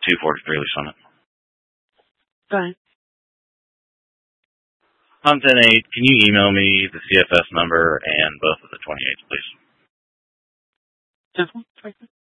243 lease on it. Okay. On 10-8, can you email me the CFS number and both of the 28s, please? Just one second.